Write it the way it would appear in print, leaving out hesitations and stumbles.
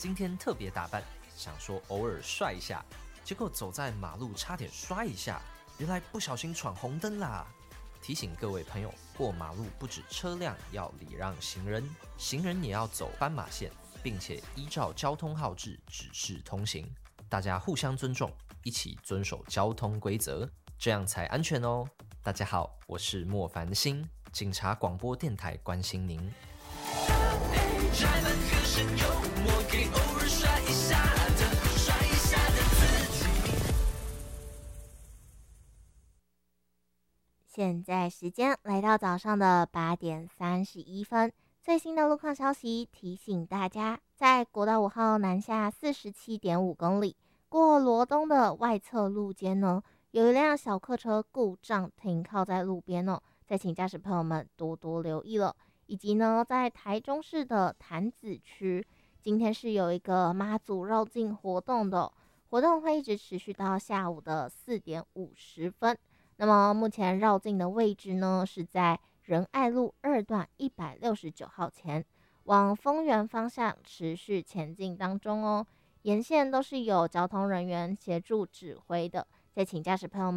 今天特别打扮，想说偶尔帅一下，结果走在马路差点摔一下，原来不小心闯红灯啦。提醒各位朋友，过马路不止车辆要礼让行人，行人也要走斑马线，并且依照交通号志指示通行。大家互相尊重，一起遵守交通规则，这样才安全哦。大家好，我是莫凡星，警察广播电台关心您。宅男和声幽默，给偶尔帅一下的自己。 现在时间来到早上的8点31分，最新的路况消息提醒大家，在国道5号南下47.5公里，过罗东的外侧路肩呢，有一辆小客车故障停靠在路边哦，再请驾驶朋友们多多留意了。以及呢，在台中市的潭子区，今天是有一个妈祖绕境活动的，活动会一直持续到下午的4点50分。那么目前绕境的位置呢，是在仁爱路2段169号前，往丰原方向持续前进当中哦。沿线都是有交通人员协助指挥的，再请驾驶朋友们